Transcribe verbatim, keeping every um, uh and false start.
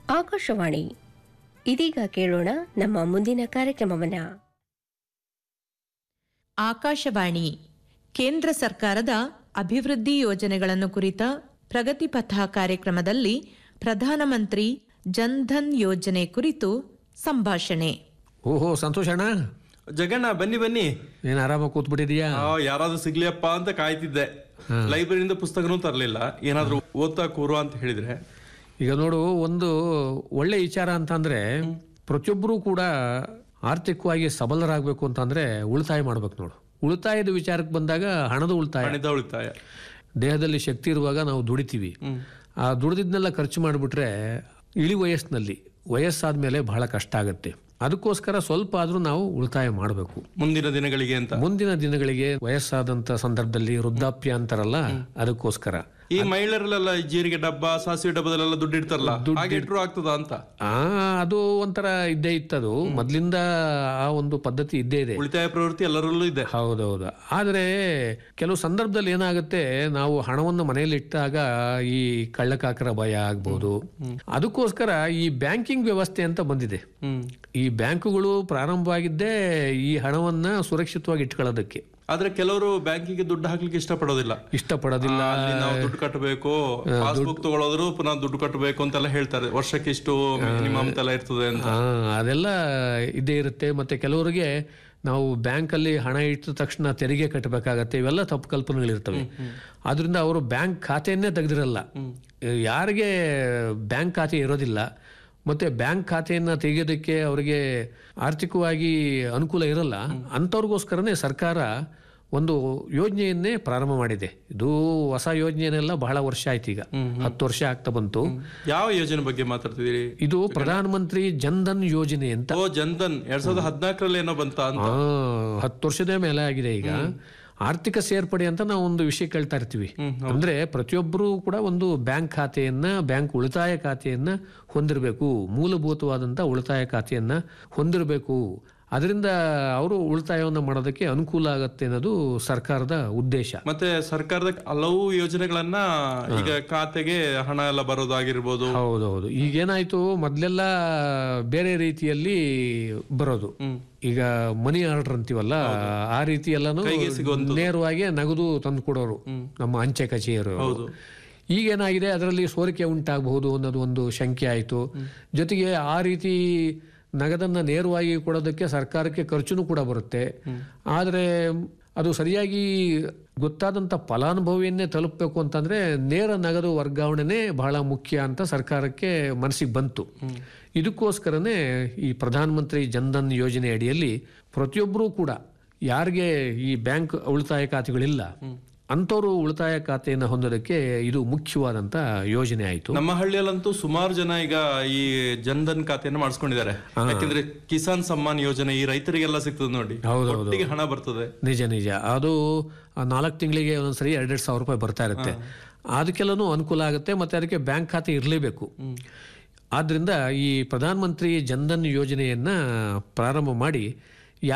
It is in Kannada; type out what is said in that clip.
ಆಕಾಶವಾಣಿ. ಇದೀಗ ಕೇಳೋಣ ನಮ್ಮ ಮುಂದಿನ ಕಾರ್ಯಕ್ರಮವನ್ನ. ಆಕಾಶವಾಣಿ ಕೇಂದ್ರ ಸರ್ಕಾರದ ಅಭಿವೃದ್ಧಿ ಯೋಜನೆಗಳನ್ನು ಕುರಿತ ಪ್ರಗತಿಪಥ ಕಾರ್ಯಕ್ರಮದಲ್ಲಿ ಪ್ರಧಾನಮಂತ್ರಿ ಜನ್ಧನ್ ಯೋಜನೆ ಕುರಿತು ಸಂಭಾಷಣೆ. ಓಹೋ, ಸಂತೋಷಣ್ಣ. ಜಗಣ್ಣ, ಬನ್ನಿ ಬನ್ನಿ. ಏನ್ ಆರಾಮಾಗಿ ಕೂತ್ಬಿಟ್ಟಿದೀಯಾ? ಯಾರಾದ್ರೂ ಸಿಗ್ಲಿಯಪ್ಪ ಅಂತ ಕಾಯ್ತಿದ್ದೆ. ಲೈಬ್ರರಿಯಿಂದ ಪುಸ್ತಕನೂ ತರಲಿಲ್ಲ, ಏನಾದ್ರೂ ಓದ್ತಾ ಕೂರು ಅಂತ ಹೇಳಿದ್ರೆ. ಈಗ ನೋಡು, ಒಂದು ಒಳ್ಳೆ ವಿಚಾರ ಅಂತಂದ್ರೆ ಪ್ರತಿಯೊಬ್ಬರು ಕೂಡ ಆರ್ಥಿಕವಾಗಿ ಸಬಲರಾಗಬೇಕು ಅಂತಂದ್ರೆ ಉಳಿತಾಯ ಮಾಡ್ಬೇಕು. ನೋಡು, ಉಳಿತಾಯದ ವಿಚಾರಕ್ಕೆ ಬಂದಾಗ ಹಣದ ಉಳಿತಾಯ ಹಣದ ಉಳಿತಾಯ ದೇಹದಲ್ಲಿ ಶಕ್ತಿ ಇರುವಾಗ ನಾವು ದುಡಿತೀವಿ. ಆ ದುಡಿದಿದ್ನೆಲ್ಲ ಖರ್ಚು ಮಾಡಿಬಿಟ್ರೆ ಇಳಿ ವಯಸ್ಸಿನಲ್ಲಿ ವಯಸ್ಸಾದ್ಮೇಲೆ ಬಹಳ ಕಷ್ಟ ಆಗುತ್ತೆ. ಅದಕ್ಕೋಸ್ಕರ ಸ್ವಲ್ಪ ಆದ್ರೂ ನಾವು ಉಳಿತಾಯ ಮಾಡಬೇಕು ಮುಂದಿನ ದಿನಗಳಿಗೆ ಅಂತ. ಮುಂದಿನ ದಿನಗಳಿಗೆ ವಯಸ್ಸಾದಂತ ಸಂದರ್ಭದಲ್ಲಿ ವೃದ್ಧಾಪ್ಯ ಅಂತಾರಲ್ಲ, ಅದಕ್ಕೋಸ್ಕರ. ಈ ಮಹಿಳೆಯರಲ್ಲೆಲ್ಲ ಜೀರಿಗೆ ಡಬ್ಬ, ಸಾಸಿವೆ ಡಬ್ಬದಲ್ಲೆಲ್ಲ ದುಡ್ಡು ಇಡ್ತಾರಲ್ಲ, ಹಾಗೆ ಇಟ್ರು ಆಗ್ತದ ಅಂತ. ಆ ಅದು ಒಂಥರ ಇದ್ದೇ ಇತ್ತದು ಮೊದ್ಲಿಂದ. ಆ ಒಂದು ಪದ್ಧತಿ ಇದ್ದೇ ಇದೆ, ಉಳಿತಾಯ ಪ್ರವೃತ್ತಿ ಎಲ್ಲರಲ್ಲೂ ಇದೆ. ಹೌದೌದು. ಆದ್ರೆ ಕೆಲವು ಸಂದರ್ಭದಲ್ಲಿ ಏನಾಗುತ್ತೆ, ನಾವು ಹಣವನ್ನು ಮನೆಯಲ್ಲಿ ಇಟ್ಟಾಗ ಈ ಕಳ್ಳಕಾಕರ ಭಯ ಆಗ್ಬಹುದು. ಅದಕ್ಕೋಸ್ಕರ ಈ ಬ್ಯಾಂಕಿಂಗ್ ವ್ಯವಸ್ಥೆ ಅಂತ ಬಂದಿದೆ. ಈ ಬ್ಯಾಂಕುಗಳು ಪ್ರಾರಂಭವಾಗಿದ್ದೇ ಈ ಹಣವನ್ನ ಸುರಕ್ಷಿತವಾಗಿ ಇಟ್ಕೊಳ್ಳೋದಕ್ಕೆ. ಆದ್ರೆ ಕೆಲವರು ಬ್ಯಾಂಕಿಗೆ ದುಡ್ಡು ಹಾಕ್ಲಿಕ್ಕೆ ಇಷ್ಟಪಡೋದಿಲ್ಲ ಇಷ್ಟಪಡೋದಿಲ್ಲ ನಾವು ದುಡ್ಡು ಕಟ್ಟಬೇಕು, ಪಾಸ್ಬುಕ್ ತಗೊಳ್ಳೋದ್ರು ಪುನಃ ದುಡ್ಡು ಕಟ್ಟಬೇಕು ಅಂತೆಲ್ಲ ಹೇಳ್ತಾರೆ. ವರ್ಷಕ್ಕೆ ಇಷ್ಟು ಮಿನಿಮಮ್ ಎಲ್ಲ ಇರ್ತದೆ ಅಂತ. ಅದೆಲ್ಲ ಇದೇ ಇರುತ್ತೆ. ಮತ್ತೆ ಕೆಲವರಿಗೆ ನಾವು ಬ್ಯಾಂಕ್ ಅಲ್ಲಿ ಹಣ ಇಟ್ಟ ತಕ್ಷಣ ತೆರಿಗೆ ಕಟ್ಟಬೇಕಾಗತ್ತೆ. ಇವೆಲ್ಲ ತಪ್ಪು ಕಲ್ಪನೆಗಳಿರ್ತವೆ. ಆದ್ರಿಂದ ಅವರು ಬ್ಯಾಂಕ್ ಖಾತೆಯನ್ನೇ ತೆಗೆದಿರಲ್ಲ. ಯಾರಿಗೆ ಬ್ಯಾಂಕ್ ಖಾತೆ ಇರೋದಿಲ್ಲ ಮತ್ತೆ ಬ್ಯಾಂಕ್ ಖಾತೆಯನ್ನ ತೆಗೆಯೋದಕ್ಕೆ ಅವರಿಗೆ ಆರ್ಥಿಕವಾಗಿ ಅನುಕೂಲ ಇರಲ್ಲ, ಅಂಥವ್ರಿಗೋಸ್ಕರನೇ ಸರ್ಕಾರ ಒಂದು ಯೋಜನೆಯನ್ನೇ ಪ್ರಾರಂಭ ಮಾಡಿದೆ. ಇದು ಹೊಸ ಯೋಜನೆಯನ್ನೆಲ್ಲ ಬಹಳ ವರ್ಷ ಆಯ್ತು, ಈಗ ಹತ್ತು ವರ್ಷ ಆಗ್ತಾ ಬಂತು. ಯಾವ ಯೋಜನೆ ಬಗ್ಗೆ ಮಾತಾಡ್ತಿದ್ದೀರಿ? ಇದು ಪ್ರಧಾನಮಂತ್ರಿ ಜನ್ಧನ್ ಯೋಜನೆ ಅಂತ. ಓ, ಜನ್ಧನ್ ಎರಡ್ ಸಾವಿರದ ಹದಿನಾಲ್ಕರಲ್ಲಿ ಏನೋ ಬಂತ ಅಂತ. ಹತ್ತು ವರ್ಷದ ಮೇಲೆ ಆಗಿದೆ. ಈಗ ಆರ್ಥಿಕ ಸೇರ್ಪಡೆ ಅಂತ ನಾವು ಒಂದು ವಿಷಯ ಕೇಳ್ತಾ ಇರ್ತೀವಿ. ಅಂದ್ರೆ ಪ್ರತಿಯೊಬ್ಬರು ಕೂಡ ಒಂದು ಬ್ಯಾಂಕ್ ಖಾತೆಯನ್ನ, ಬ್ಯಾಂಕ್ ಉಳಿತಾಯ ಖಾತೆಯನ್ನ ಹೊಂದಿರಬೇಕು, ಮೂಲಭೂತವಾದಂತ ಉಳಿತಾಯ ಖಾತೆಯನ್ನ ಹೊಂದಿರಬೇಕು. ಅದರಿಂದ ಅವರು ಉಳಿತಾಯವನ್ನು ಮಾಡೋದಕ್ಕೆ ಅನುಕೂಲ ಆಗತ್ತೆ ಅನ್ನೋದು ಸರ್ಕಾರದ ಉದ್ದೇಶ. ಮತ್ತೆ ಸರ್ಕಾರದ ಹಲವು ಯೋಜನೆಗಳನ್ನ ಈಗ ಖಾತೆಗೆ ಹಣ ಎಲ್ಲ ಬರೋದಾಗಿರ್ಬೋದು. ಹೌದೌದು. ಈಗೇನಾಯ್ತು, ಮೊದ್ಲೆಲ್ಲ ಬೇರೆ ರೀತಿಯಲ್ಲಿ ಬರೋದು. ಈಗ ಮನಿ ಆರ್ಡರ್ ಅಂತೀವಲ್ಲ, ಆ ರೀತಿ ಎಲ್ಲಾನು ನೇರವಾಗಿ ನಗದು ತಂದು ಕೊಡೋರು ನಮ್ಮ ಅಂಚೆ ಕಚೇರಿಯವರು. ಈಗೇನಾಗಿದೆ, ಅದರಲ್ಲಿ ಸೋರಿಕೆ ಉಂಟಾಗಬಹುದು ಅನ್ನೋದು ಒಂದು ಶಂಕೆ ಆಯಿತು. ಜೊತೆಗೆ ಆ ರೀತಿ ನಗದನ್ನ ನೇರವಾಗಿ ಕೊಡೋದಕ್ಕೆ ಸರ್ಕಾರಕ್ಕೆ ಖರ್ಚುನು ಕೂಡ ಬರುತ್ತೆ. ಆದರೆ ಅದು ಸರಿಯಾಗಿ ಗೊತ್ತಾದಂಥ ಫಲಾನುಭವಿಯನ್ನೇ ತಲುಪಬೇಕು ಅಂತಂದ್ರೆ ನೇರ ನಗದು ವರ್ಗಾವಣೆನೇ ಬಹಳ ಮುಖ್ಯ ಅಂತ ಸರ್ಕಾರಕ್ಕೆ ಮನಸ್ಸಿಗೆ ಬಂತು. ಇದಕ್ಕೋಸ್ಕರನೇ ಈ ಪ್ರಧಾನಮಂತ್ರಿ ಜನ್ಧನ್ ಯೋಜನೆ ಅಡಿಯಲ್ಲಿ ಪ್ರತಿಯೊಬ್ಬರೂ ಕೂಡ ಯಾರಿಗೆ ಈ ಬ್ಯಾಂಕ್ ಉಳಿತಾಯ ಖಾತೆಗಳಿಲ್ಲ ಅಂಥವ್ರು ಉಳಿತಾಯ ಖಾತೆಯನ್ನು ಹೊಂದೋದಕ್ಕೆ ಇದು ಮುಖ್ಯವಾದಂತ ಯೋಜನೆ ಆಯಿತು. ನಮ್ಮ ಹಳ್ಳಿಯಲ್ಲಂತೂ ಸುಮಾರು ಜನ ಈಗ ಈ ಜನ್ಧನ್ ಖಾತೆಯನ್ನು ಮಾಡಿಸ್ಕೊಂಡಿದ್ದಾರೆ. ಯಾಕಂದ್ರೆ ಕಿಸಾನ್ ಸಮ್ಮಾನ್ ಯೋಜನೆ ಈ ರೈತರಿಗೆಲ್ಲ ಸಿಗ್ತದೆ ನೋಡಿ, ಒಟ್ಟಿಗೆ ಹಣ ಬರ್ತದೆ. ನಿಜ ನಿಜ. ಅದು ನಾಲ್ಕು ತಿಂಗಳಿಗೆ ಒಂದೊಂದ್ಸರಿ ಎರಡೆರಡು ಸಾವಿರ ರೂಪಾಯಿ ಬರ್ತಾ ಇರುತ್ತೆ. ಅದಕ್ಕೆಲ್ಲನೂ ಅನುಕೂಲ ಆಗುತ್ತೆ. ಮತ್ತೆ ಅದಕ್ಕೆ ಬ್ಯಾಂಕ್ ಖಾತೆ ಇರಲೇಬೇಕು. ಆದ್ರಿಂದ ಈ ಪ್ರಧಾನಮಂತ್ರಿ ಜನ್ಧನ್ ಯೋಜನೆಯನ್ನ ಪ್ರಾರಂಭ ಮಾಡಿ